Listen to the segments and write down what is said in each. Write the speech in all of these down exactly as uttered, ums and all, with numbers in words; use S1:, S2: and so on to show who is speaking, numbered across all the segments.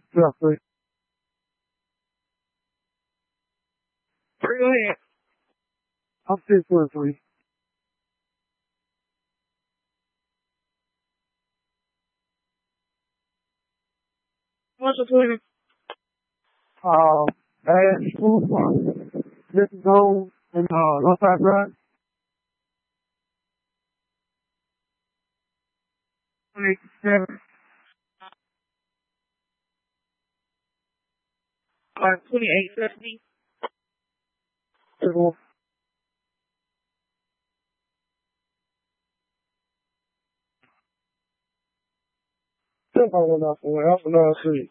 S1: Yeah, three.
S2: Three, go ahead.
S1: I'm six foot three.
S2: What's the twenty?
S1: Um, add school farm. This is home and uh, Northside Drive.
S2: twenty-seven. Uh, twenty-eight seventy.
S1: Still calling out for one. Alpha nine six.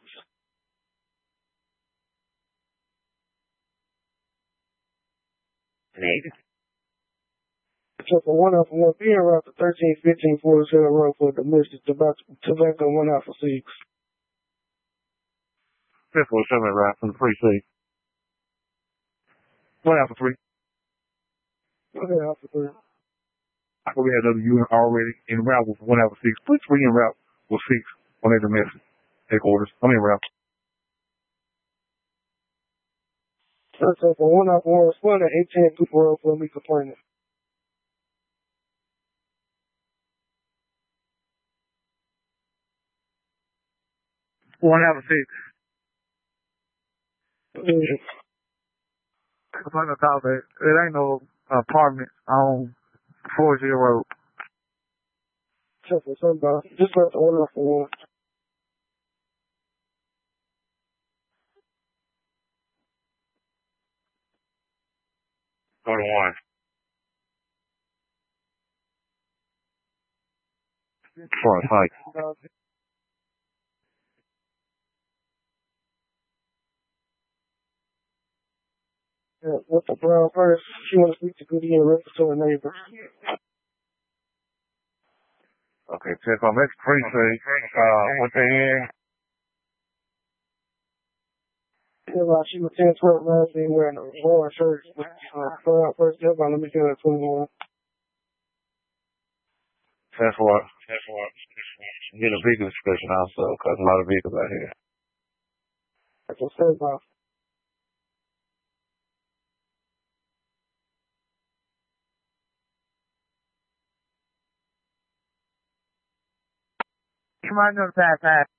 S2: Nigga.
S1: Except for one alpha one, being around for thirteen, fifteen, forty-seven run for domestic tobacco, tobacco one alpha six.
S3: Fifth or seven right from the precinct. One alpha three.
S1: Okay, alpha three.
S3: I thought we had another unit already in route with one alpha six. Put three in route with six on their domestic headquarters. I'm in route.
S1: Okay, for one alpha one, respond at eight ten two four zero for me complaining.
S2: One out of six.
S1: Yeah.
S2: Complain about that. It ain't no apartment on four zero.
S1: Except for somebody. Just let the one alpha one.
S3: Go to one. Front height.
S1: Yeah, what's the brown first? She want to speak to Goody and reference to her neighbor.
S3: Okay, check on next precinct. Uh, what they in?
S1: Yeah, like she was ten twelve last day wearing a foreign shirt with uh, brown first. Yeah, let me get her twenty-one.
S3: That's what. That's what. Get a vehicle inspection also, because a lot of vehicles out here.
S1: That's what says about.
S2: You might know the past that.